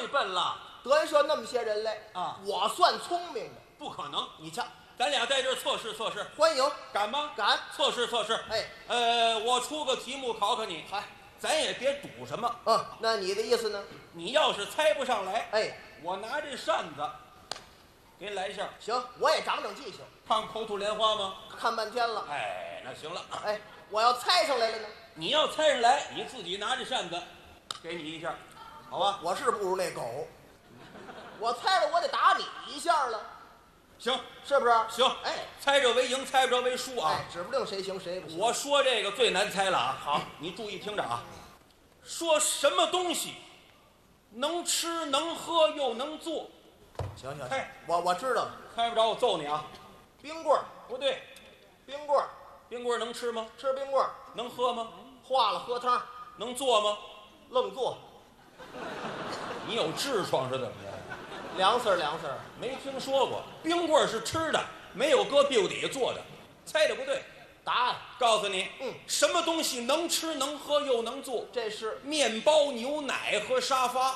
最笨了。 德云社那么些人来啊， 我算聪明的。 不可能， 你瞧， 咱俩在这儿测试测试， 欢迎， 敢吗？ 敢。 测试测试。 哎， 我出个题目考考你， 嗨， 咱也别赌什么。 那你的意思呢？ 你要是猜不上来， 哎， 我拿这扇子给你来一下， 行，我也长长记性。 看口吐莲花吗？ 看半天了。 哎，那行了。 哎，我要猜上来了呢？ 你要猜上来，你自己拿着扇子，给你一下，好吧？ 我是不如那狗，我猜了我得打你一下了， 行， 是不是？ 行， 哎， 猜着为赢，猜不着为输啊。 哎，指不定谁行谁不行。 我说这个最难猜了啊！好，你注意听着啊。说什么东西能吃能喝又能做？ 行， 猜， 我知道了。 猜不着我揍你啊！ 冰棍儿， 不对， 冰棍儿， 冰棍儿能吃吗？ 吃冰棍儿， 能喝吗？ 化了喝汤， 能做吗？ 愣做， 你有痔疮是怎么着？ 凉丝儿凉丝儿。 没听说过，冰棍儿是吃的，没有搁屁股底下做的。猜的不对， 答案， 告诉你，什么东西能吃能喝又能做？ 这是面包、牛奶和沙发。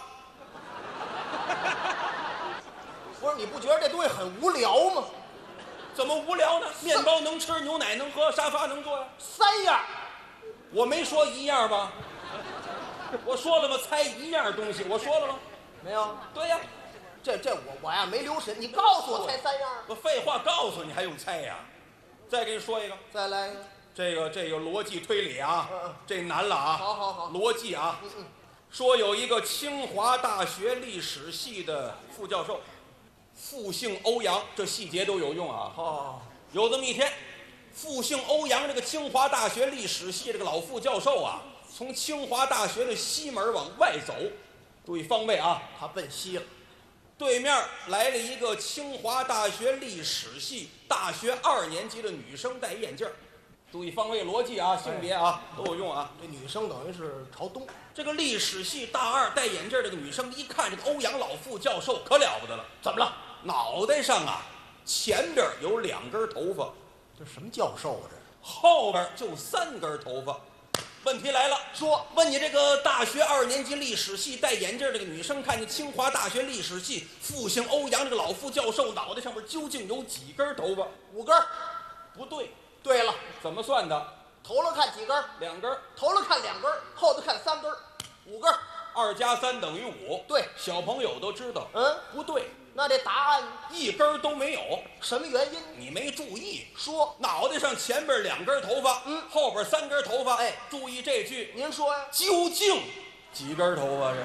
不是？你不觉得这东西很无聊吗？ 怎么无聊呢？面包能吃，牛奶能喝，沙发能坐呀。 三样， 我没说一样吧？我说了吗？猜一样东西，我说了吗？ 没有？ 对呀， 这我呀没留神，你告诉我猜三样。 我废话告诉你，还用猜呀？再给你说一个， 再来一个。 这个逻辑推理啊，这难了啊。 好， 逻辑啊。说有一个清华大学历史系的副教授，复姓欧阳，这细节都有用啊。有这么一天，复姓欧阳这个清华大学历史系这个老副教授啊，从清华大学的西门往外走，注意方位啊， 他奔西了。 对面来了一个清华大学历史系大学2年级的女生，戴眼镜，注意方位逻辑啊，性别啊都有用啊。 这女生等于是朝东。 这个历史系大2戴眼镜这个女生一看这个欧阳老副教授可了不得了，怎么了？脑袋上啊前边有2根头发， 这什么教授啊？这后边就3根头发。问题来了，说问你这个大学2年级历史系戴眼镜这个女生，看见清华大学历史系复姓欧阳这个老副教授脑袋上面究竟有几根头发 ？5根。 不对。 对了， 怎么算的？ 头了看几根 ？2根。 头了看2根，后头看3根，5根。 2加3等于5。 对， 小朋友都知道。 不对。 那这答案 1根都没有， 什么原因？ 你没注意。 说脑袋上前边2根头发，后边3根头发。 哎， 注意这句， 您说呀？ 究竟几根头发？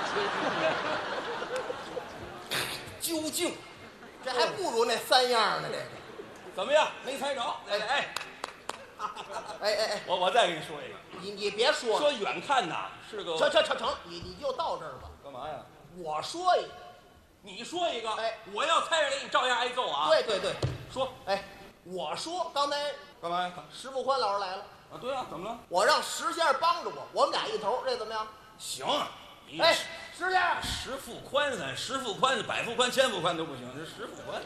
这究竟， 这还不如那3样呢。这个怎么样？没猜着？哎，我再给你说一个。 你别说了， 说远看呐是个成，你就到这儿吧。 干嘛呀？ 我说一个。 你说一个， 哎， 我要猜着给你照样挨揍啊！ 对， 说， 我说刚才干嘛呀？ 石富宽老师来了啊，对啊，怎么了？ 我让石先生帮着我们俩一头，这怎么样？ 行，你石先生， 石富宽百富宽千富宽都不行，这石富宽。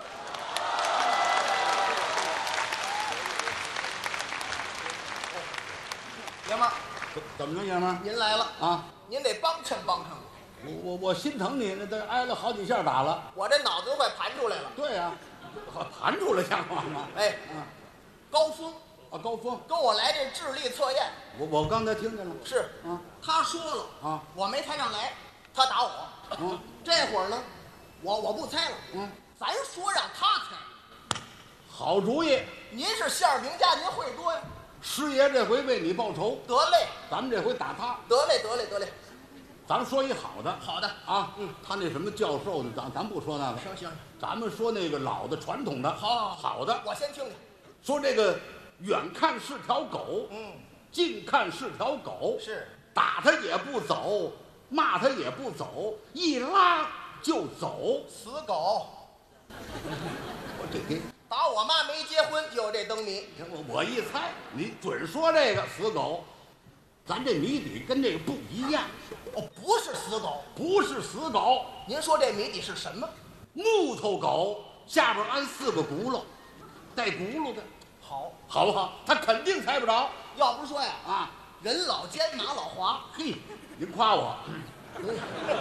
爷们儿， 怎么着，爷们儿？ 您来了啊！ 您得帮衬帮衬我心疼你，那都挨了好几下打了。 我这脑子都快盘出来了。 对呀，盘出来像话吗？ 高峰啊，高峰跟我来这智力测验。 我刚才听见了。 是他说了我没猜上来，他打我。这会儿呢，我不猜了。咱说让他猜。 好主意。 您是相声评家，您会多呀。 师爷这回为你报仇。 得嘞， 咱们这回打他。 得嘞。 咱们说一好的。 好的啊，他那什么教授的，咱不说那个。 行， 咱们说那个老的传统的。好的。 我先听听。 说这个远看是条狗，近看是条狗， 是打他也不走，骂他也不走，一拉就走。 死狗。 我这打我妈没结婚就有这灯谜。 我一猜，你准说这个死狗。咱这谜底跟这个不一样。 不是死狗。 不是死狗。 您说这谜底是什么？ 木头狗下边安4个轱辘，带轱辘的。好不好？他肯定猜不着。 要不说呀，人老奸马老滑。 嘿，您夸我。